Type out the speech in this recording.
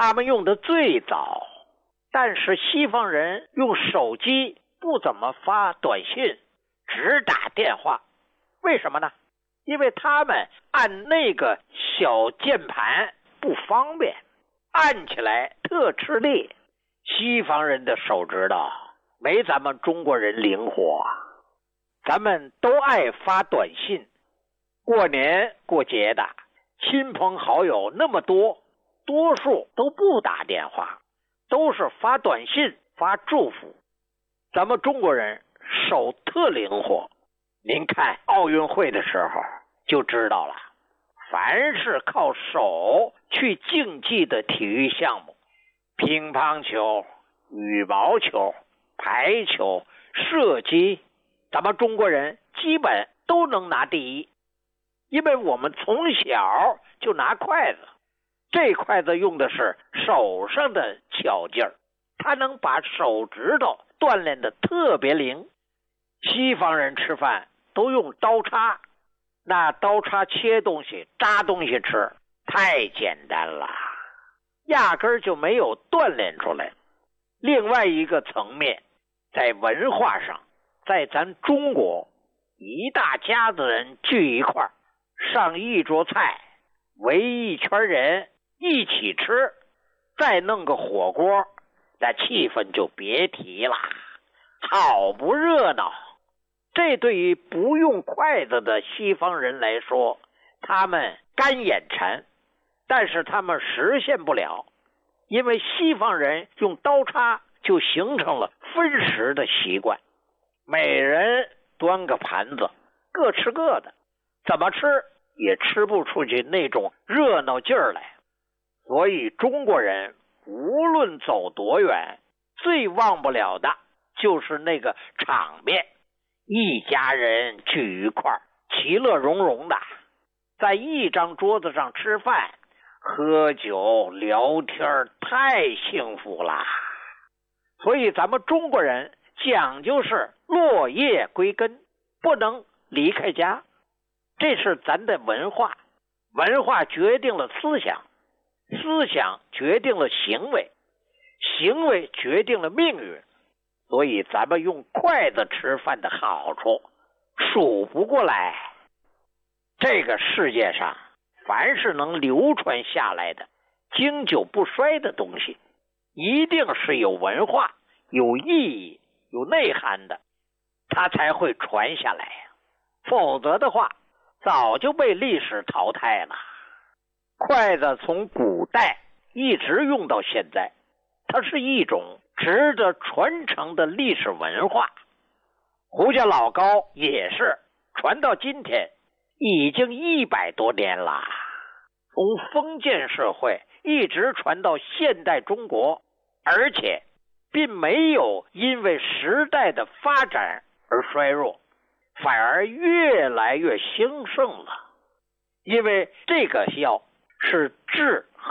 他们用的最早，但是西方人用手机不怎么发短信，只打电话。为什么呢？因为他们按那个小键盘不方便，按起来特吃力。西方人的手指头没咱们中国人灵活，咱们都爱发短信，过年过节的亲朋好友那么多，多数都不打电话，都是发短信发祝福。咱们中国人手特灵活，您看奥运会的时候就知道了，凡是靠手去竞技的体育项目，乒乓球、羽毛球、排球、射击，咱们中国人基本都能拿第一。因为我们从小就拿筷子，这筷子用的是手上的巧劲儿，它能把手指头锻炼得特别灵。西方人吃饭都用刀叉，那刀叉切东西扎东西吃太简单了，压根儿就没有锻炼出来。另外一个层面，在文化上，在咱中国，一大家子人聚一块儿，上一桌菜，围一圈人一起吃，再弄个火锅，那气氛就别提了，好不热闹。这对于不用筷子的西方人来说，他们干眼馋，但是他们实现不了，因为西方人用刀叉就形成了分食的习惯，每人端个盘子，各吃各的，怎么吃也吃不出去那种热闹劲儿来。所以中国人无论走多远，最忘不了的就是那个场面，一家人聚一块儿，其乐融融的，在一张桌子上吃饭、喝酒、聊天，太幸福了。所以咱们中国人讲究是落叶归根，不能离开家，这是咱的文化，文化决定了思想，思想决定了行为，行为决定了命运。所以咱们用筷子吃饭的好处数不过来。这个世界上凡是能流传下来的经久不衰的东西，一定是有文化、有意义、有内涵的，它才会传下来，否则的话早就被历史淘汰了。筷子从古代一直用到现在，它是一种值得传承的历史文化。胡家老糕也是传到今天已经100多年了，从封建社会一直传到现代中国，而且并没有因为时代的发展而衰弱，反而越来越兴盛了。因为这个药是治